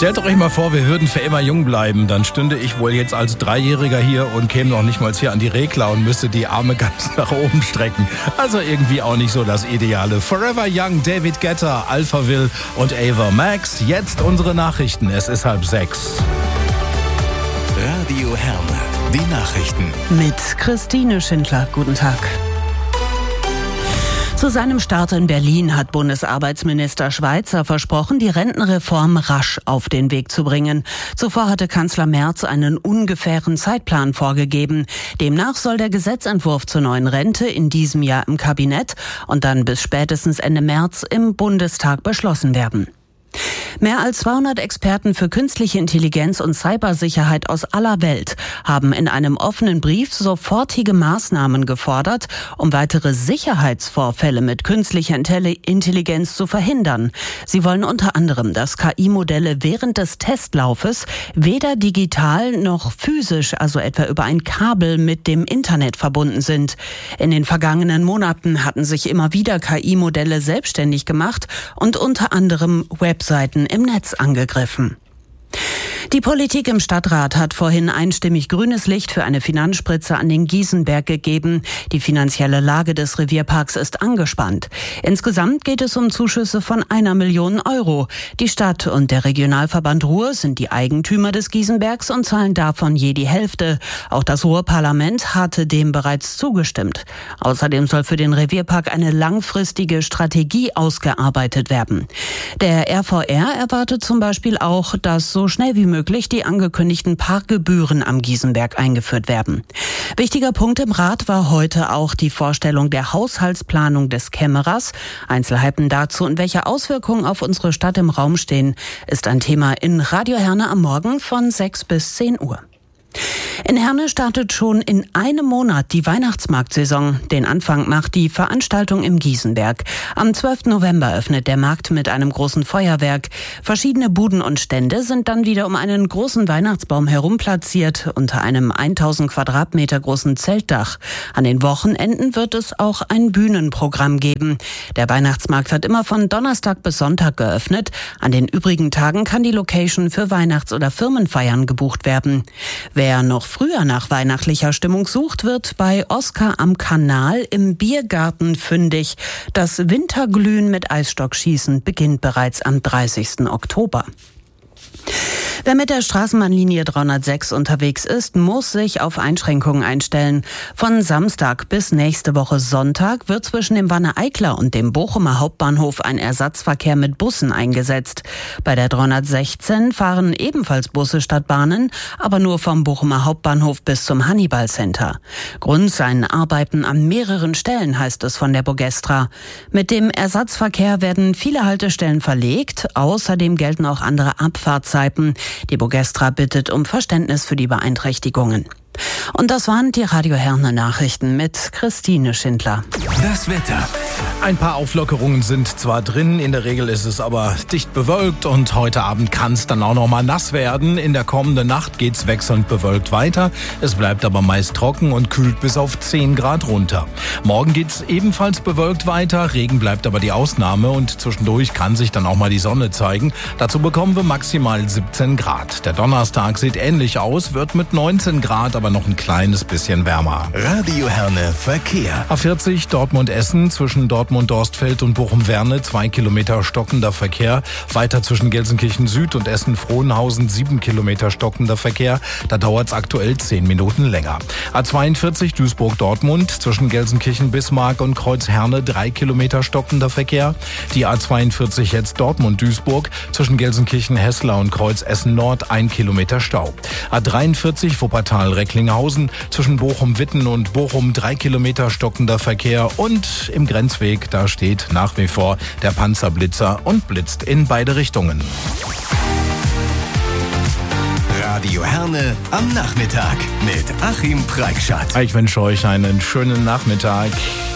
Stellt euch mal vor, wir würden für immer jung bleiben. Dann stünde ich wohl jetzt als Dreijähriger hier und käme noch nicht mal hier an die Regler und müsste die Arme ganz nach oben strecken. Also irgendwie auch nicht so das Ideale. Forever Young, David Guetta, Alphaville und Ava Max. Jetzt unsere Nachrichten. Es ist 5:30. Radio Herne, die Nachrichten. Mit Christine Schindler. Guten Tag. Zu seinem Start in Berlin hat Bundesarbeitsminister Schweizer versprochen, die Rentenreform rasch auf den Weg zu bringen. Zuvor hatte Kanzler Merz einen ungefähren Zeitplan vorgegeben. Demnach soll der Gesetzentwurf zur neuen Rente in diesem Jahr im Kabinett und dann bis spätestens Ende März im Bundestag beschlossen werden. Mehr als 200 Experten für künstliche Intelligenz und Cybersicherheit aus aller Welt haben in einem offenen Brief sofortige Maßnahmen gefordert, um weitere Sicherheitsvorfälle mit künstlicher Intelligenz zu verhindern. Sie wollen unter anderem, dass KI-Modelle während des Testlaufes weder digital noch physisch, also etwa über ein Kabel mit dem Internet verbunden sind. In den vergangenen Monaten hatten sich immer wieder KI-Modelle selbstständig gemacht und unter anderem Webseiten im Netz angegriffen. Die Politik im Stadtrat hat vorhin einstimmig grünes Licht für eine Finanzspritze an den Gießenberg gegeben. Die finanzielle Lage des Revierparks ist angespannt. Insgesamt geht es um Zuschüsse von 1 Million Euro. Die Stadt und der Regionalverband Ruhr sind die Eigentümer des Gießenbergs und zahlen davon je die Hälfte. Auch das Ruhrparlament hatte dem bereits zugestimmt. Außerdem soll für den Revierpark eine langfristige Strategie ausgearbeitet werden. Der RVR erwartet zum Beispiel auch, dass so schnell wie möglich die angekündigten Parkgebühren am Gießenberg eingeführt werden. Wichtiger Punkt im Rat war heute auch die Vorstellung der Haushaltsplanung des Kämmerers. Einzelheiten dazu und welche Auswirkungen auf unsere Stadt im Raum stehen, ist ein Thema in Radio Herne am Morgen von 6 bis 10 Uhr. In Herne startet schon in einem Monat die Weihnachtsmarktsaison. Den Anfang macht die Veranstaltung im Gießenberg. Am 12. November öffnet der Markt mit einem großen Feuerwerk. Verschiedene Buden und Stände sind dann wieder um einen großen Weihnachtsbaum herum platziert, unter einem 1000 Quadratmeter großen Zeltdach. An den Wochenenden wird es auch ein Bühnenprogramm geben. Der Weihnachtsmarkt hat immer von Donnerstag bis Sonntag geöffnet. An den übrigen Tagen kann die Location für Weihnachts- oder Firmenfeiern gebucht werden. Wer noch früher nach weihnachtlicher Stimmung sucht, wird bei Oskar am Kanal im Biergarten fündig. Das Winterglühen mit Eisstockschießen beginnt bereits am 30. Oktober. Wer mit der Straßenbahnlinie 306 unterwegs ist, muss sich auf Einschränkungen einstellen. Von Samstag bis nächste Woche Sonntag wird zwischen dem Wanne-Eicler und dem Bochumer Hauptbahnhof ein Ersatzverkehr mit Bussen eingesetzt. Bei der 316 fahren ebenfalls Busse statt Bahnen, aber nur vom Bochumer Hauptbahnhof bis zum Hannibal Center. Grund seien Arbeiten an mehreren Stellen, heißt es von der Bogestra. Mit dem Ersatzverkehr werden viele Haltestellen verlegt. Außerdem gelten auch andere Abfahrtzeiten. Die Bogestra bittet um Verständnis für die Beeinträchtigungen. Und das waren die Radio Herne Nachrichten mit Christine Schindler. Das Wetter. Ein paar Auflockerungen sind zwar drin, in der Regel ist es aber dicht bewölkt und heute Abend kann es dann auch noch mal nass werden. In der kommenden Nacht geht's wechselnd bewölkt weiter. Es bleibt aber meist trocken und kühlt bis auf 10 Grad runter. Morgen geht's ebenfalls bewölkt weiter. Regen bleibt aber die Ausnahme und zwischendurch kann sich dann auch mal die Sonne zeigen. Dazu bekommen wir maximal 17 Grad. Der Donnerstag sieht ähnlich aus, wird mit 19 Grad aber noch ein kleines bisschen wärmer. Radio Herne Verkehr. A40 Dortmund-Essen zwischen Dortmund-Dorstfeld und Bochum-Werne 2 Kilometer stockender Verkehr. Weiter zwischen Gelsenkirchen-Süd und Essen-Frohnhausen 7 Kilometer stockender Verkehr. Da dauert es aktuell 10 Minuten länger. A42 Duisburg-Dortmund zwischen Gelsenkirchen-Bismarck und Kreuz-Herne 3 Kilometer stockender Verkehr. Die A42 jetzt Dortmund-Duisburg zwischen Gelsenkirchen-Hessler und Kreuz-Essen-Nord 1 Kilometer Stau. A43 Wuppertal-Recklinghausen zwischen Bochum-Witten und Bochum 3 Kilometer stockender Verkehr und im Grenzweg, da steht nach wie vor der Panzerblitzer und blitzt in beide Richtungen. Radio Herne am Nachmittag mit Achim Preikschat. Ich wünsche euch einen schönen Nachmittag.